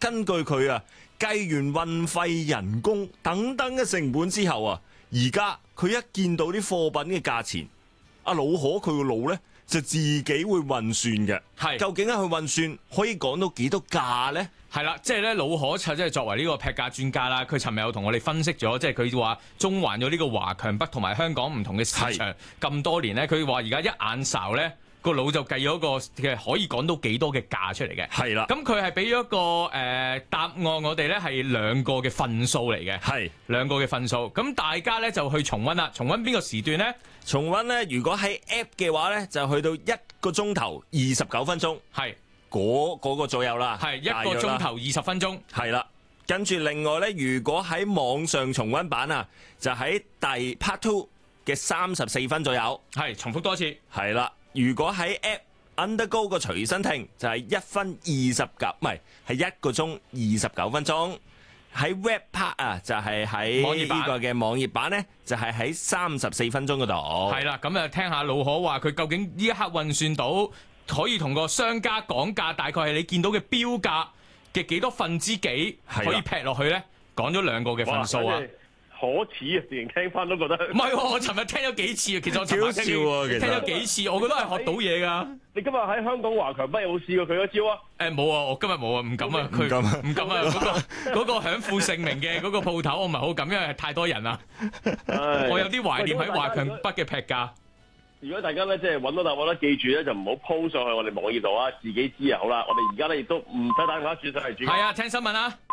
根據佢計完運費、人工等等嘅成本之後而家佢一見到啲貨品嘅價錢，阿老可佢個腦呢就自己會運算嘅。 係究竟佢運算可以講到幾多價呢？ 係啦，即係咧老可即係作為呢個劈價專家啦，佢尋日有同我哋分析咗，即係佢話中環咗呢個華強北同埋香港唔同嘅市場咁多年咧，佢話而家一眼睄咧個腦就計咗個嘅可以講到幾多嘅價出嚟嘅。 係啦， 咁佢係俾咗一個答案我哋咧係兩個嘅份數嚟嘅， 係兩個嘅份數。咁大家咧就去重溫啦，重溫邊個時段咧？ 重溫呢，如果喺 App 嘅話呢，就去到1個鐘頭29分鐘， 係嗰個左右啦， 係1個鐘頭20分鐘， 係啦。跟住另外呢，如果喺網上重溫版就喺第 Part 2嘅34分左右， 係重複多次， 係啦。如果喺 App Undergo 個隨身聽就係1分29，唔係1個鐘29分鐘。喺 Web Part 就係喺呢個嘅網頁版呢，就係喺34分鐘嗰度。 係啦，咁聽下老可話佢究竟呢一刻運算到可以同個商家講價，大概係你見到嘅標價嘅幾多分之幾可以劈落去呢？講咗兩個嘅分數啊！ 可恥啊！自然聽翻都覺得唔係喎，我尋日聽咗幾次啊，其實我尋日聽咗幾次，我覺得係學到嘢噶。 你今日喺香港華強北有冇試過佢嗰招啊？ 冇啊，我今日冇啊，唔敢啊，唔敢啊！嗰個享負盛名嘅嗰個鋪頭，我唔係好敢，因為係太多人啦。我有啲懷念喺華強北嘅劈價。 如果大家咧即係揾到答案咧，記住咧就唔好 po 上去我哋網頁度啊，自己知就好啦。我哋而家咧亦都唔使打電話轉上嚟住。 係啊，聽新聞啊！